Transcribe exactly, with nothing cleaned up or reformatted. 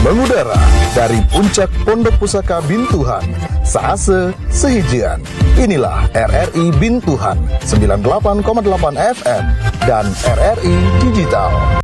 Mengudara dari puncak Pondok Pusaka Bintuhan, Saase Sehijian. Inilah R R I Bintuhan sembilan puluh delapan koma delapan F M dan R R I Digital.